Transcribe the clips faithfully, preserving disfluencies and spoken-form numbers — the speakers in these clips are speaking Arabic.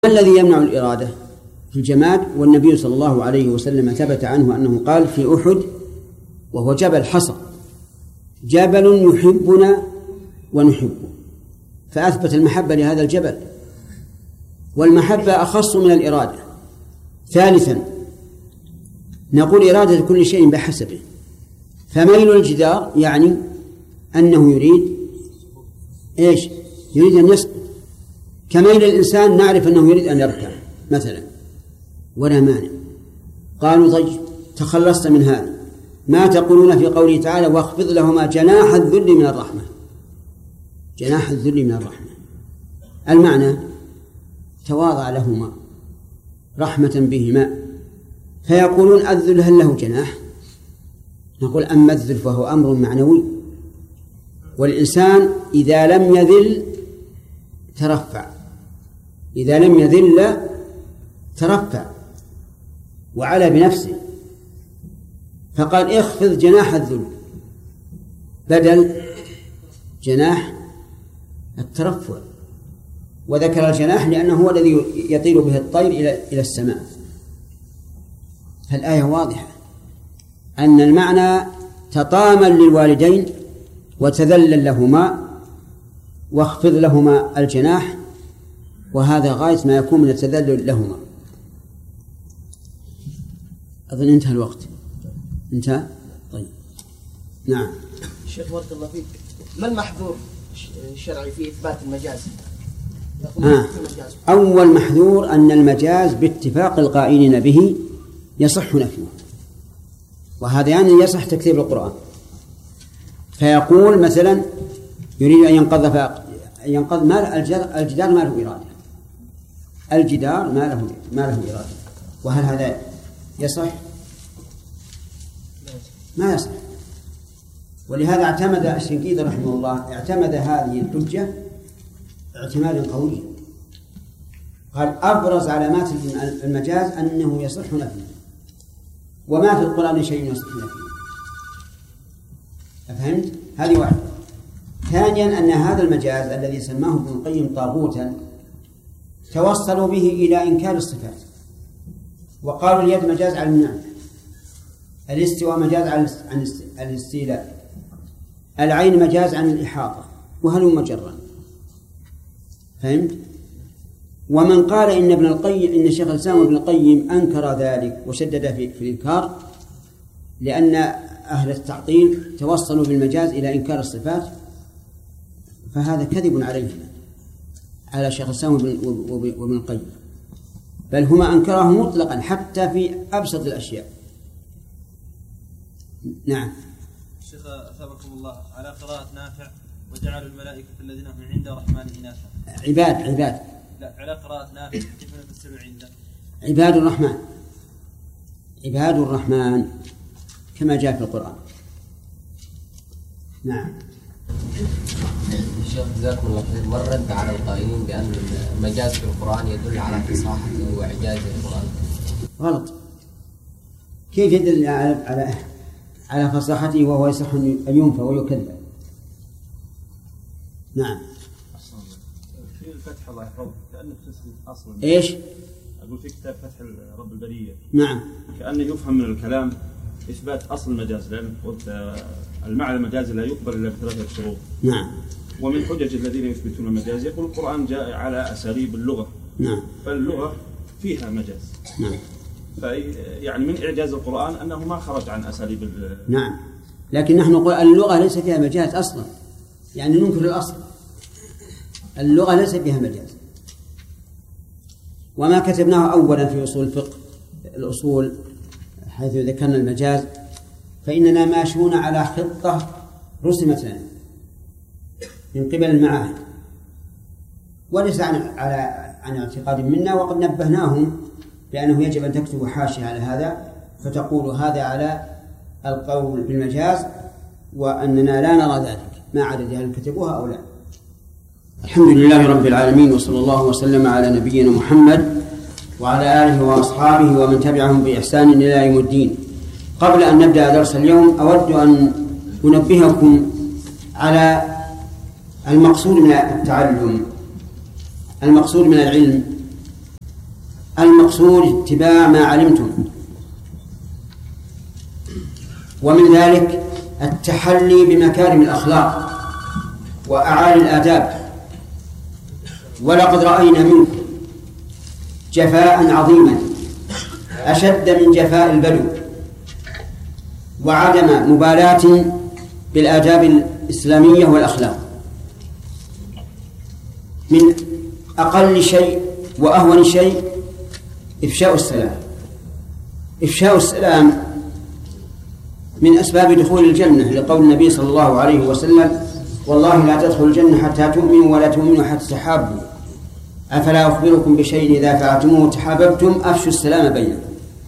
ما الذي يمنع الإرادة في الجماد؟ والنبي صلى الله عليه وسلم ثبت عنه أنه قال في أحد وهو جبل حصى: جبل يحبنا ونحبه، فأثبت المحبة لهذا الجبل، والمحبة أخص من الإرادة. ثالثا نقول إرادة كل شيء بحسبه، فميل الجدار يعني أنه يريد إيش؟ يريد أن يسقط، كميل الإنسان نعرف أنه يريد أن يركع مثلا ولا مانع. قالوا طيب تخلصت من هذا، ما تقولون في قوله تعالى: واخفض لهما جناح الذل من الرحمة؟ جناح الذل من الرحمة المعنى تواضع لهما رحمة بهما، فيقولون الذل هل له جناح؟ نقول أما الذل فهو أمر معنوي، والإنسان إذا لم يذل ترفع، إذا لم يذل ترفع وعلى بنفسه، فقال اخفض جناح الذل بدل جناح الترفع، وذكر الجناح لأنه هو الذي يطير به الطير إلى إلى السماء. فالآية واضحة أن المعنى تطامن للوالدين وتذلل لهما واخفض لهما الجناح، وهذا غاية ما يكون من التذلل لهما. أظن انتهى الوقت. انتهى؟ طيب نعم. شيخ بارك الله فيك، ما المحظور الشرعي في إثبات المجاز؟ آه. أول محذور أن المجاز باتفاق القائلين به يصح نفيه، وهذا يعني يصح تكذيب القرآن. فيقول مثلا يريد أن ينقض ينقض ما الجدار ما له إرادة، الجدار ما له ما له إرادة، وهل هذا يصح؟ ما يصح. ولهذا اعتمد الشنقيطي رحمه الله اعتمد هذه الحجة اعتمادا قويا، قال أبرز علامات المجاز أنه يصح نفيه، وما في القرآن شيء يصح نفيه. أفهمت؟ هذه واحدة. ثانيا أن هذا المجاز الذي سماه ابن القيم طاغوتا توصلوا به إلى إنكار الصفات، وقالوا اليد مجاز على النعمة، الاستواء مجاز عن الاستيلاء، العين مجاز عن الإحاطة، وهل مجرا. فهمت؟ ومن قال إن ابن القيم إن شيخ الإسلام ابن القيم أنكر ذلك وشدد في, في الإنكار، لأن أهل التعطيل توصلوا بالمجاز إلى إنكار الصفات، فهذا كذب عليهم على شيخ الإسلام وابن القيم، بل هما أنكره مطلقا حتى في أبسط الأشياء. نعم. الشيخ أثابكم الله، على قراءة نافع: وجعلوا الملائكة الذين هم عند الرحمن إناثا. عباد عباد لا، على قراءة نافع كيف نفسر عند؟ عباد الرحمن، عباد الرحمن كما جاء في القرآن. نعم. الشيخ جزاكم الله خير، مرد على القائلين بأن المجاز في القرآن يدل على فصاحته وإعجاز القرآن. غلط. كيف يدل على على على فصاحته وهو يصح أن ينفى ويكذب؟ نعم. في الفتح الله يحفظك كأنه تثبت أصل. إيش؟ أقول في كتاب فتح رب البرية. نعم. كأنه يفهم من الكلام إثبات أصل المجاز، لأن قلت المعنى المجازي لا يقبل إلا بثلاثة شروط. نعم. ومن حجج الذين يثبتون المجاز يقول القرآن جاء على أساليب اللغة. نعم. فاللغة فيها مجاز. نعم. يعني من إعجاز القرآن أنه ما خرج عن أساليب. نعم. لكن نحن نقول اللغة ليس فيها مجاز أصلا، يعني ننكر الأصل. اللغة ليس فيها مجاز، وما كتبناه أولا في أصول الفقه الأصول حيث ذكرنا المجاز، فإننا ماشون على خطة رسمت لنا من قبل المعاهد، وليس عن على عن اعتقاد منا، وقد نبهناهم بأنه يجب أن تكتبوا حاشية على هذا فتقولوا هذا على القول بالمجاز، وأننا لا نرى ذلك، ما عدد هل كتبوها أو لا. الحمد لله رب العالمين، وصلى الله وسلم على نبينا محمد وعلى آله وأصحابه ومن تبعهم بإحسان إلى يوم الدين. قبل أن نبدأ درس اليوم أود أن أنبهكم على المقصود من التعلم. المقصود من العلم المقصود اتباع ما علمتم، ومن ذلك التحلي بمكارم الأخلاق وأعالي الآداب. ولقد رأينا منكم جفاء عظيما أشد من جفاء البدو، وعدم مبالاة بالآداب الإسلامية والأخلاق. من أقل شيء وأهون شيء إفشاء السلام. إفشاء السلام من أسباب دخول الجنة، لقول النبي صلى الله عليه وسلم: والله لا تدخل الجنة حتى تؤمنوا ولا تؤمنوا حتى تحابوا، أفلا أخبركم بشيء إذا فعلتموه تحاببتم أفشوا السلام بينكم.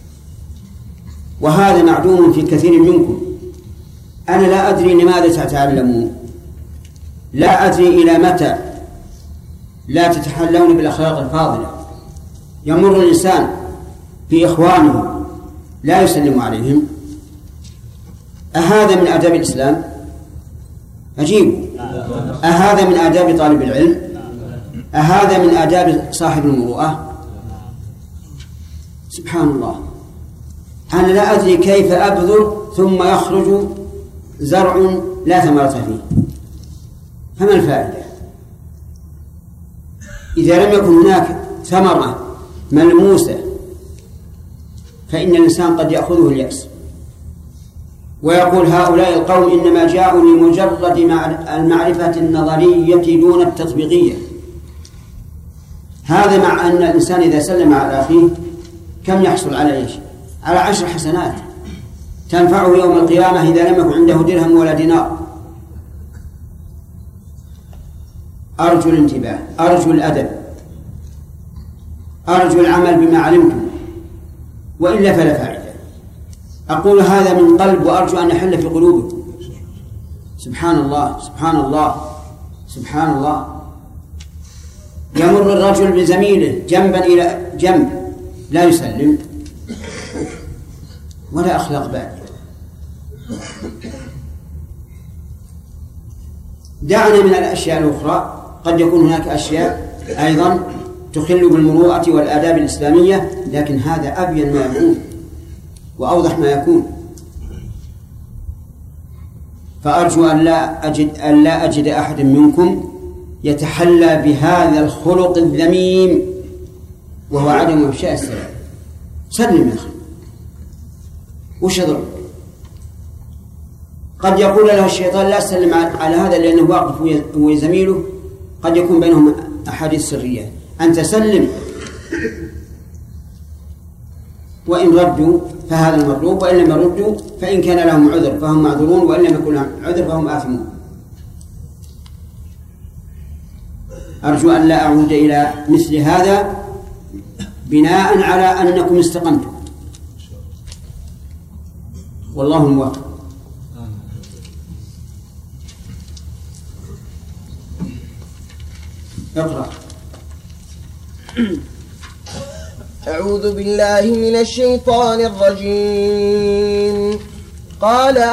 وهذا معدوم في كثير منكم. أنا لا أدري لماذا تتعلمون، لا أدري إلى متى لا تتحلون بالأخلاق الفاضلة. يمر الإنسان بإخوانه لا يسلم عليهم، أهذا من آداب الإسلام؟ أجيب. أهذا من آداب طالب العلم؟ أهذا من آداب صاحب المروءة؟ سبحان الله. أنا لا أدري كيف أبذر ثم يخرج زرع لا ثمرة فيه، فما الفائدة إذا لم يكن هناك ثمرة ملموسة؟ فإن الإنسان قد يأخذه اليأس ويقول: هؤلاء القوم إنما جاءوا لمجرد المعرفة النظرية دون التطبيقية. هذا مع أن الإنسان إذا سلم على أخيه كم يحصل على إيش؟ على عشر حسنات تنفعه يوم القيامة إذا لم يكن عنده درهم ولا دينار. أرجو الانتباه، أرجو الأدب، أرجو العمل بما علمتم، وإلا فلا فائدة. أقول هذا من قلب، وأرجو أن يحل في قلوبكم. سبحان الله سبحان الله سبحان الله. يمر الرجل بزميله جنبا إلى جنب لا يسلم، ولا أخلاق بعد. دعنا من الأشياء الأخرى، قد يكون هناك أشياء أيضا تخل بالمروءة والآداب الإسلامية، لكن هذا أبين ما يكون وأوضح ما يكون. فأرجو أن لا أجد, أن لا أجد أحد منكم يتحلى بهذا الخلق الذميم، وهو عدم إفشاء السلام. سلم يا أخي، وش يضرب؟ قد يقول له الشيطان: لا سلم على هذا لأنه واقف هو زميله، قد يكون بينهم أحاديث سرية. أنت سلم، وإن ردوا فهذا المطلوب، وإن لم يردوا فإن كان لهم عذر فهم معذورون، وإن لم يكن لهم عذر فهم آثمون. أرجو أن لا أعود إلى مثل هذا بناء على أنكم استقمتم، والله موفق. اقرأ. أعوذ بالله من الشيطان الرجيم. قال